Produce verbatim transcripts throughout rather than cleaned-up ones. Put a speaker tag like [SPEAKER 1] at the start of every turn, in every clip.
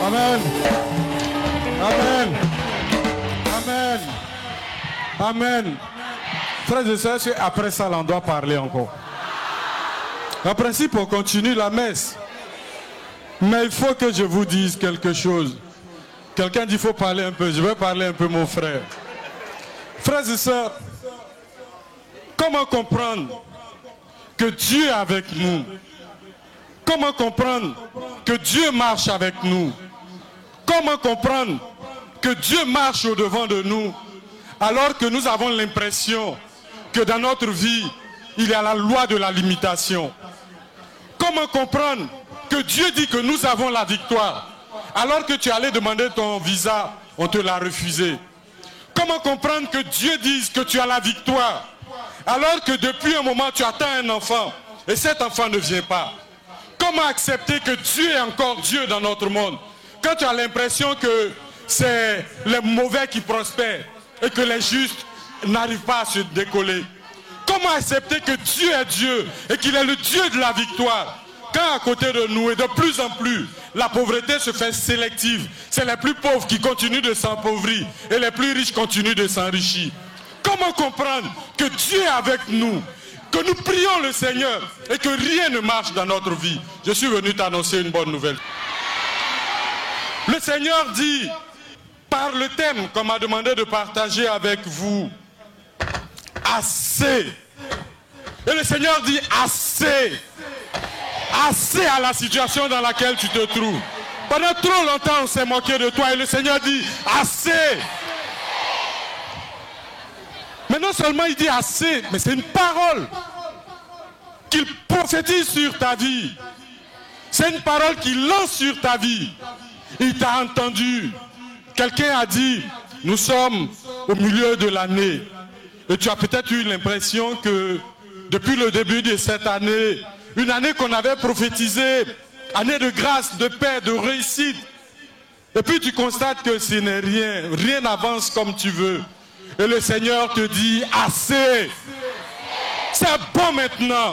[SPEAKER 1] Amen. Amen. Amen. Amen. Frères et sœurs, après ça, on doit parler encore. En principe, on continue la messe. Mais il faut que je vous dise quelque chose. Quelqu'un dit qu'il faut parler un peu. Je vais parler un peu, mon frère. Frères et sœurs, comment comprendre que Dieu est avec nous? Comment comprendre que Dieu marche avec nous? Comment comprendre que Dieu marche au-devant de nous alors que nous avons l'impression que dans notre vie, il y a la loi de la limitation? Comment comprendre que Dieu dit que nous avons la victoire alors que tu allais demander ton visa, on te l'a refusé? Comment comprendre que Dieu dise que tu as la victoire alors que depuis un moment tu attends un enfant et cet enfant ne vient pas? Comment accepter que Dieu est encore Dieu dans notre monde quand tu as l'impression que c'est les mauvais qui prospèrent et que les justes n'arrivent pas à se décoller? Comment accepter que Dieu est Dieu et qu'il est le Dieu de la victoire quand à côté de nous et de plus en plus la pauvreté se fait sélective? C'est les plus pauvres qui continuent de s'appauvrir et les plus riches continuent de s'enrichir. Comment comprendre que Dieu est avec nous, que nous prions le Seigneur et que rien ne marche dans notre vie? Je suis venu t'annoncer une bonne nouvelle. Le Seigneur dit, par le thème qu'on m'a demandé de partager avec vous, assez. Et le Seigneur dit assez. Assez à la situation dans laquelle tu te trouves. Pendant trop longtemps, on s'est moqué de toi et le Seigneur dit assez. Mais non seulement il dit assez, mais c'est une parole qu'il prophétise sur ta vie. C'est une parole qu'il lance sur ta vie. Il t'a entendu. Quelqu'un a dit, nous sommes au milieu de l'année. Et tu as peut-être eu l'impression que depuis le début de cette année, une année qu'on avait prophétisée, année de grâce, de paix, de réussite. Et puis tu constates que ce n'est rien. Rien n'avance comme tu veux. Et le Seigneur te dit, assez. C'est bon maintenant.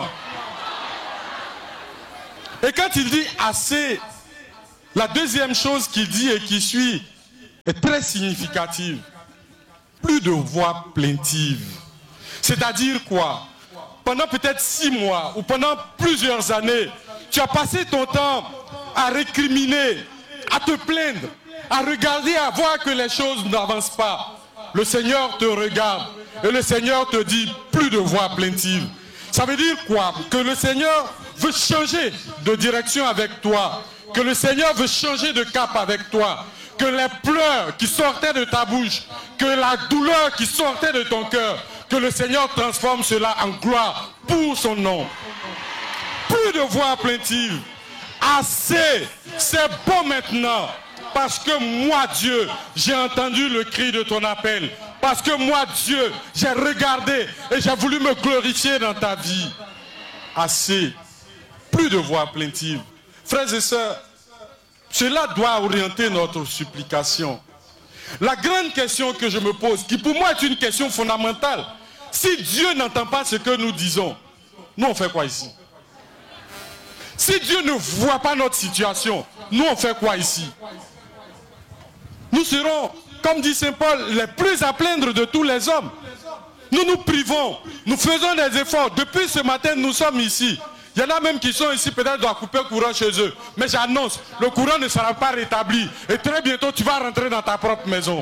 [SPEAKER 1] Et quand il dit assez, la deuxième chose qu'il dit et qui suit est très significative. Plus de voix plaintives. C'est-à-dire quoi? Pendant peut-être six mois ou pendant plusieurs années, tu as passé ton temps à récriminer, à te plaindre, à regarder, à voir que les choses n'avancent pas. Le Seigneur te regarde et le Seigneur te dit plus de voix plaintives. Ça veut dire quoi? Que le Seigneur veut changer de direction avec toi. Que le Seigneur veut changer de cap avec toi. Que les pleurs qui sortaient de ta bouche, que la douleur qui sortait de ton cœur, que le Seigneur transforme cela en gloire pour son nom. Plus de voix plaintives. Assez. C'est bon maintenant. Parce que moi, Dieu, j'ai entendu le cri de ton appel. Parce que moi, Dieu, j'ai regardé et j'ai voulu me glorifier dans ta vie. Assez. Plus de voix plaintives. Frères et sœurs, cela doit orienter notre supplication. La grande question que je me pose, qui pour moi est une question fondamentale, si Dieu n'entend pas ce que nous disons, nous on fait quoi ici? Si Dieu ne voit pas notre situation, nous on fait quoi ici? Nous serons, comme dit Saint Paul, les plus à plaindre de tous les hommes. Nous nous privons, nous faisons des efforts. Depuis ce matin, nous sommes ici. Il y en a même qui sont ici, peut-être doivent couper le courant chez eux. Mais j'annonce, le courant ne sera pas rétabli. Et très bientôt, tu vas rentrer dans ta propre maison.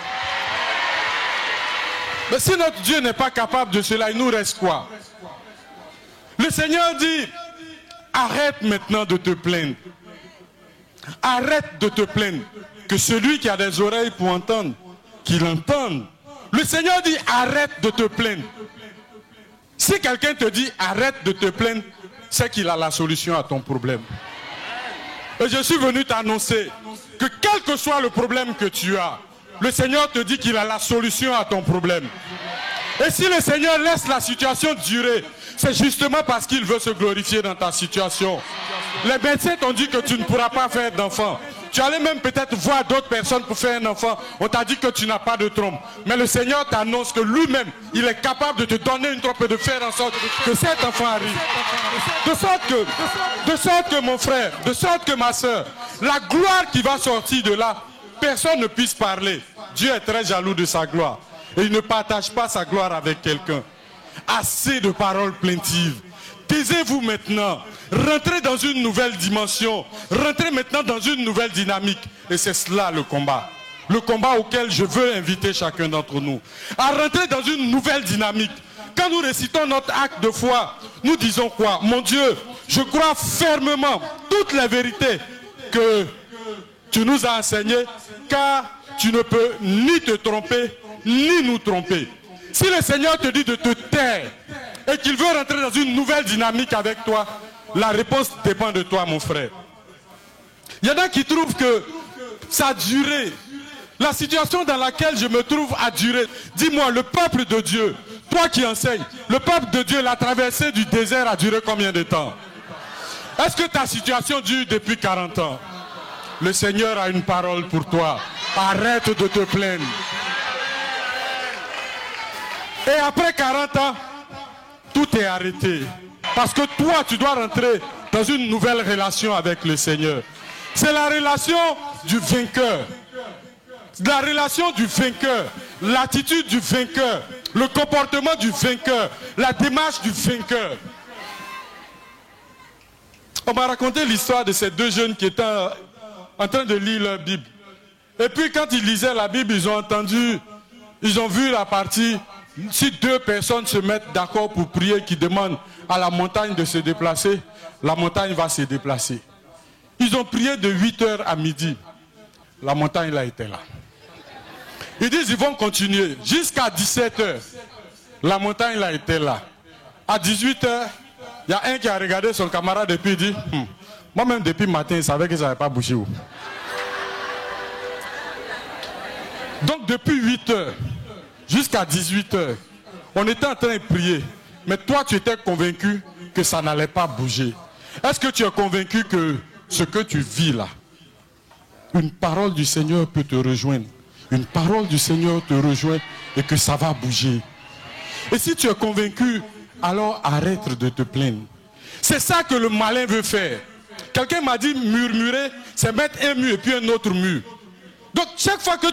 [SPEAKER 1] Mais si notre Dieu n'est pas capable de cela, il nous reste quoi? Le Seigneur dit, arrête maintenant de te plaindre. Arrête de te plaindre. Que celui qui a des oreilles pour entendre, qu'il entende. Le Seigneur dit, arrête de te plaindre. Si quelqu'un te dit, arrête de te plaindre, c'est qu'il a la solution à ton problème. Et je suis venu t'annoncer que quel que soit le problème que tu as, le Seigneur te dit qu'il a la solution à ton problème. Et si le Seigneur laisse la situation durer, c'est justement parce qu'il veut se glorifier dans ta situation. Les médecins t'ont dit que tu ne pourras pas faire d'enfant. Tu allais même peut-être voir d'autres personnes pour faire un enfant. On t'a dit que tu n'as pas de trompe. Mais le Seigneur t'annonce que lui-même, il est capable de te donner une trompe et de faire en sorte que cet enfant arrive. De sorte que, de sorte que mon frère, de sorte que ma soeur, la gloire qui va sortir de là, personne ne puisse parler. Dieu est très jaloux de sa gloire. Et il ne partage pas sa gloire avec quelqu'un. Assez de paroles plaintives. Taisez-vous maintenant. Rentrez dans une nouvelle dimension. Rentrez maintenant dans une nouvelle dynamique. Et c'est cela le combat. Le combat auquel je veux inviter chacun d'entre nous. À rentrer dans une nouvelle dynamique. Quand nous récitons notre acte de foi, nous disons quoi? Mon Dieu, je crois fermement toutes les vérités que tu nous as enseignées, car tu ne peux ni te tromper, ni nous tromper. Si le Seigneur te dit de te taire et qu'il veut rentrer dans une nouvelle dynamique avec toi, la réponse dépend de toi, mon frère. Il y en a qui trouvent que ça a duré. La situation dans laquelle je me trouve a duré. Dis-moi, le peuple de Dieu, toi qui enseignes, le peuple de Dieu, la traversée du désert a duré combien de temps? Est-ce que ta situation dure depuis quarante ans? Le Seigneur a une parole pour toi. Arrête de te plaindre. Et après quarante ans, tout est arrêté. Parce que toi, tu dois rentrer dans une nouvelle relation avec le Seigneur. C'est la relation du vainqueur. La relation du vainqueur. L'attitude du vainqueur. Le comportement du vainqueur. La démarche du vainqueur. On m'a raconté l'histoire de ces deux jeunes qui étaient en train de lire leur Bible. Et puis quand ils lisaient la Bible, ils ont entendu, ils ont vu la partie, si deux personnes se mettent d'accord pour prier, qui demandent à la montagne de se déplacer, la montagne va se déplacer. Ils ont prié de huit heures à midi. La montagne là était là. Ils disent ils vont continuer jusqu'à dix-sept heures. La montagne là était là. À dix-huit heures, il y a un qui a regardé son camarade et puis il dit hm, moi-même depuis le matin, il savait que ça n'avait pas bougé. Où. Donc depuis huit heures jusqu'à dix-huit heures, on était en train de prier. Mais toi, tu étais convaincu que ça n'allait pas bouger. Est-ce que tu es convaincu que ce que tu vis là, une parole du Seigneur peut te rejoindre? Une parole du Seigneur te rejoint et que ça va bouger. Et si tu es convaincu, alors arrête de te plaindre. C'est ça que le malin veut faire. Quelqu'un m'a dit murmurer, c'est mettre un mur et puis un autre mur. Donc chaque fois que